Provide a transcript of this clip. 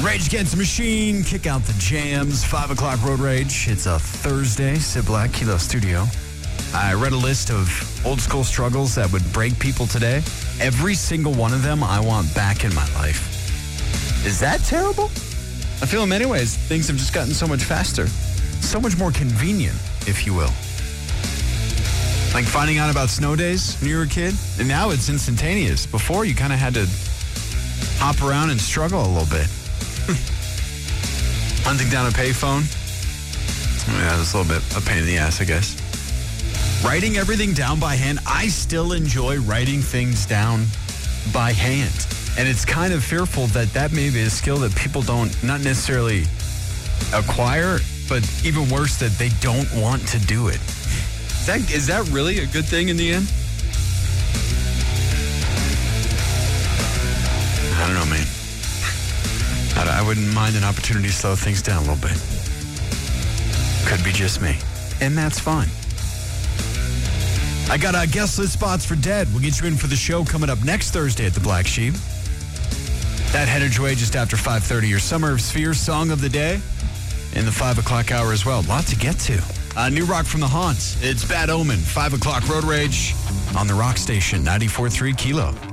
Rage Against the Machine, kick out the jams, 5 o'clock Road Rage. It's a Thursday, Sid Black, Kilo Studio. I read a list of old school struggles that would break people today. Every single one of them I want back in my life. Is that terrible? I feel in many ways things have just gotten so much faster. So much more convenient, if you will. Like finding out about snow days when you were a kid, and now it's instantaneous. Before, you kind of had to hop around and struggle a little bit. Hunting down a payphone. Yeah, that's a little bit a pain in the ass, I guess. Writing everything down by hand. I still enjoy writing things down by hand. And it's kind of fearful that may be a skill that people not necessarily acquire, but even worse, that they don't want to do it. Is that really a good thing in the end? I don't know, man. I wouldn't mind an opportunity to slow things down a little bit. Could be just me. And that's fine. I got guest list spots for Dead. We'll get you in for the show coming up next Thursday at the Black Sheep. That headed your way just after 5:30. Your Summer of Spheres song of the day in the 5 o'clock hour as well. Lot to get to. New rock from the Haunts. It's Bad Omen. 5 o'clock Road Rage on the Rock Station, 94.3 Kilo.